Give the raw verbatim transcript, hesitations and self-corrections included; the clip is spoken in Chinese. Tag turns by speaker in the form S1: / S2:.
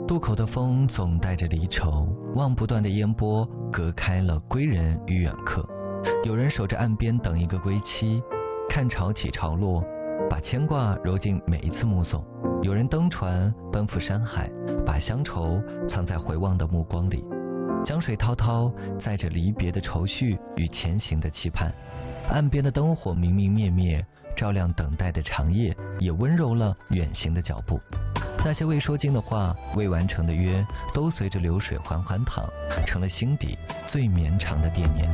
S1: 渡口的风总带着离愁，望不断的烟波隔开了归人与远客。有人守着岸边等一个归期，看潮起潮落，把牵挂揉进每一次目送。有人登船奔赴山海，把乡愁藏在回望的目光里。江水滔滔，载着离别的愁绪与前行的期盼。岸边的灯火明明灭灭，照亮等待的长夜，也温柔了远行的脚步。那些未说尽的话，未完成的约，都随着流水缓缓淌，成了心底最绵长的惦念。